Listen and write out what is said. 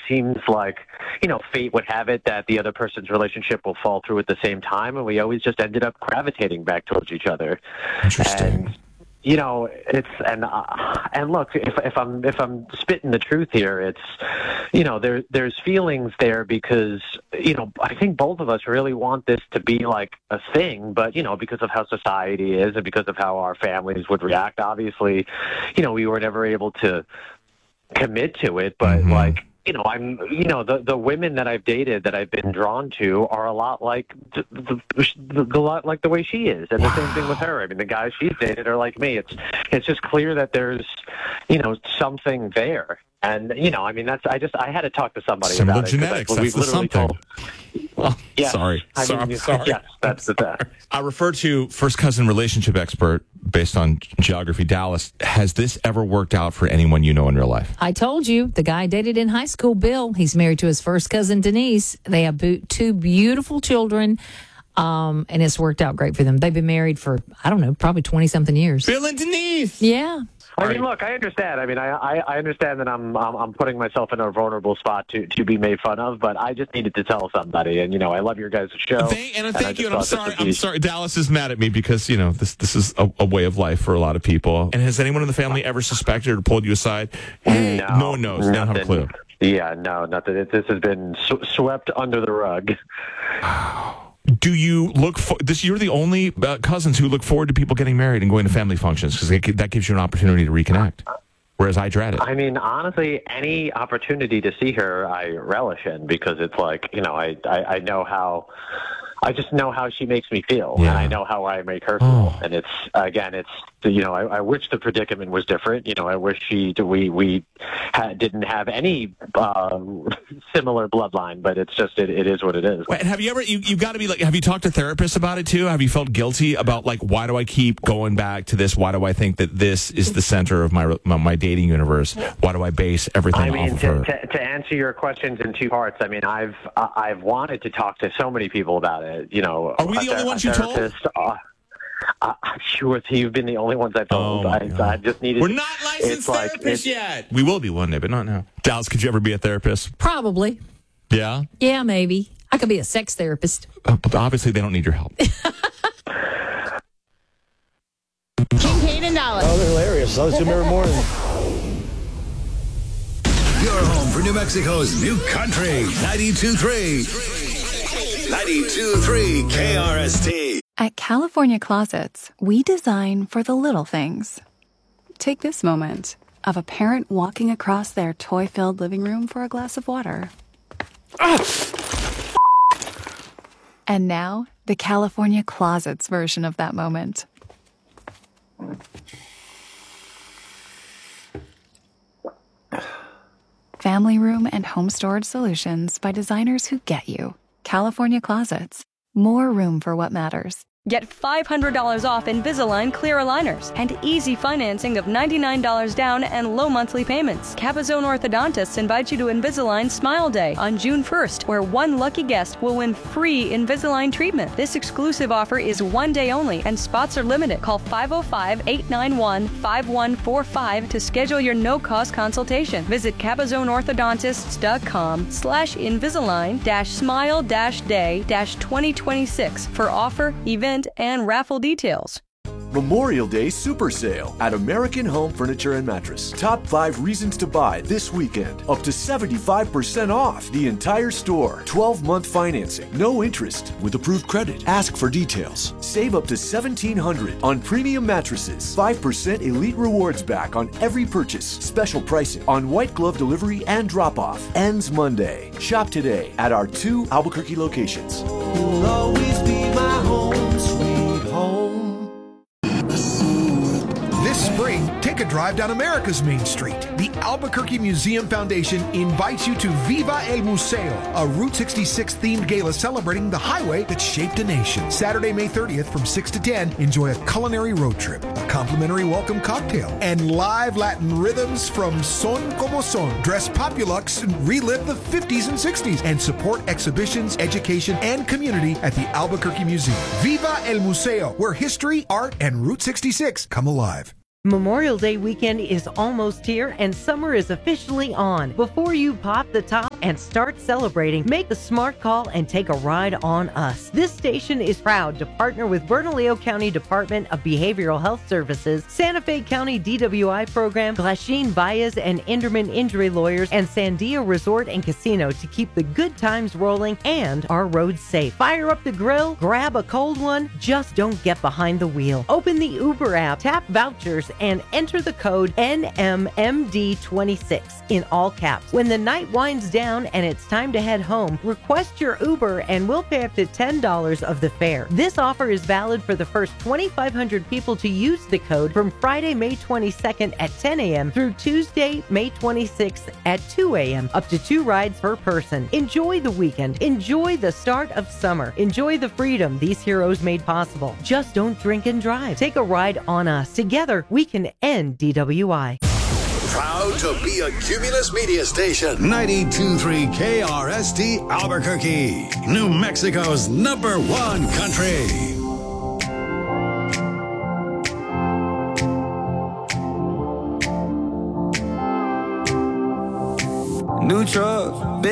seems like, fate would have it that the other person's relationship will fall through at the same time, and we always just ended up gravitating back towards each other. Interesting. And and look, if I'm spitting the truth here, it's there's feelings there because I think both of us really want this to be like a thing, but because of how society is and because of how our families would react, obviously, we were never able to commit to it, but the women that I've dated that I've been drawn to are a lot like the way she is, and the same thing with her. I mean, the guys she's dated are like me. It's just clear that there's something there, and I had to talk to somebody Similar about genetics. it. That's the something. Yes. Sorry. Yes, that's the. I refer to first cousin relationship expert based on geography, Dallas. Has this ever worked out for anyone you know in real life? I told you, the guy I dated in high school, Bill, he's married to his first cousin, Denise. They have two beautiful children, and it's worked out great for them. They've been married for, I don't know, probably 20-something years. Bill and Denise! Yeah. I mean, look, I understand. I mean, I understand that I'm putting myself in a vulnerable spot to be made fun of, but I just needed to tell somebody. And I love your guys' show. Thank you. And I'm sorry. Dallas is mad at me because this is a way of life for a lot of people. And has anyone in the family ever suspected or pulled you aside? Hey, no one knows. They don't have a clue. Yeah, no, nothing. This has been swept under the rug. Do you look for this? You're the only cousins who look forward to people getting married and going to family functions because that gives you an opportunity to reconnect. Whereas I dread it. I mean, honestly, any opportunity to see her, I relish in because it's like I know how. I just know how she makes me feel, and I know how I make her feel. And it's I wish the predicament was different. I wish we didn't have any similar bloodline, but it's just it is what it is. Wait, have you ever you got to be like? Have you talked to therapists about it too? Have you felt guilty about like why do I keep going back to this? Why do I think that this is the center of my dating universe? Why do I base everything off of her? To answer your questions in two parts, I mean, I've wanted to talk to so many people about it. Are we the only ones you told? Sure, you've been the only ones I've told. I just needed. We're not licensed therapists yet. We will be one day, but not now. Dallas, could you ever be a therapist? Probably. Yeah? Yeah, maybe. I could be a sex therapist. But obviously, they don't need your help. King Kate and Dallas. Oh, they're hilarious. I listen to them every morning. Your home for New Mexico's new country. 92.3. 92.3 KRST. At California Closets, we design for the little things. Take this moment of a parent walking across their toy-filled living room for a glass of water. And now, the California Closets version of that moment. Family room and home storage solutions by designers who get you. California Closets. More room for what matters. Get $500 off Invisalign clear aligners and easy financing of $99 down and low monthly payments. Capizone Orthodontists invite you to Invisalign Smile Day on June 1st, where one lucky guest will win free Invisalign treatment. This exclusive offer is one day only and spots are limited. Call 505-891-5145 to schedule your no-cost consultation. Visit CapizoneOrthodontists.com/Invisalign-Smile-Day-2026 for offer, event, and raffle details. Memorial Day Super Sale at American Home Furniture and Mattress. Top 5 reasons to buy this weekend. Up to 75% off the entire store. 12-month financing. No interest with approved credit. Ask for details. Save up to $1,700 on premium mattresses. 5% Elite Rewards back on every purchase. Special pricing on white glove delivery and drop-off. Ends Monday. Shop today at our 2 Albuquerque locations. You'll always be my home, sweet home. This spring, take a drive down America's Main Street. The Albuquerque Museum Foundation invites you to Viva el Museo, a Route 66 themed gala celebrating the highway that shaped a nation. Saturday, May 30th from 6 to 10, enjoy a culinary road trip, a complimentary welcome cocktail, and live Latin rhythms from Son Como Son. Dress Populux and relive the 50s and 60s and support exhibitions, education, and community at the Albuquerque Museum. Viva el Museo, where history, art, and Route 66 come alive. Memorial Day weekend is almost here and summer is officially on. Before you pop the top, and start celebrating, make the smart call and take a ride on us. This station is proud to partner with Bernalillo County Department of Behavioral Health Services, Santa Fe County DWI Program, Glasheen Baez and Enderman Injury Lawyers, and Sandia Resort and Casino to keep the good times rolling and our roads safe. Fire up the grill, grab a cold one, just don't get behind the wheel. Open the Uber app, tap vouchers, and enter the code NMMD26 in all caps. When the night winds down and it's time to head home, request your Uber and we'll pay up to $10 of the fare. This offer is valid for the first 2,500 people to use the code from Friday, May 22nd at 10 a.m. through Tuesday, May 26th at 2 a.m. Up to 2 rides per person. Enjoy the weekend. Enjoy the start of summer. Enjoy the freedom these heroes made possible. Just don't drink and drive. Take a ride on us. Together, we can end DWI. Proud to be a Cumulus Media Station. 92.3 KRST Albuquerque, New Mexico's #1 country. New truck.